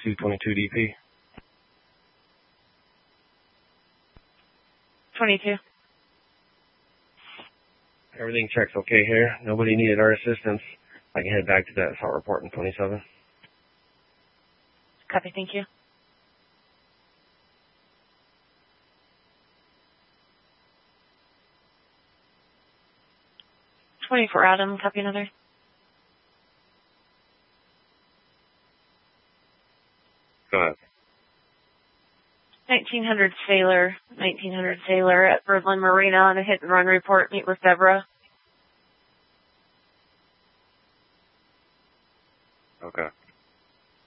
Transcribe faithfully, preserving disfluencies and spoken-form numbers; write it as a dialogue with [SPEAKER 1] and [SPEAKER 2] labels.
[SPEAKER 1] two twenty-two D P.
[SPEAKER 2] twenty-two.
[SPEAKER 1] Everything checks okay here. Nobody needed our assistance. I can head back to that assault report in twenty-seven.
[SPEAKER 2] Copy, thank you. twenty-four Adam, copy another.
[SPEAKER 1] Go ahead.
[SPEAKER 2] nineteen hundred Sailor, nineteen hundred Sailor at Birdland Marina on a hit and run report. Meet with Deborah.
[SPEAKER 1] Okay.